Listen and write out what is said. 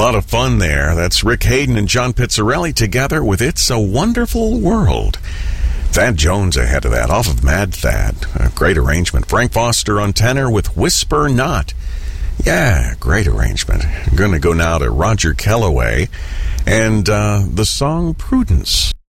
lot of fun there. That's Rick Hayden and John Pizzarelli together with It's a Wonderful World. Thad Jones ahead of that, off of Mad Thad. A great arrangement. Frank Foster on tenor with Whisper Not. Yeah, great arrangement. I'm going to go now to Roger Kellaway and the song Prudence.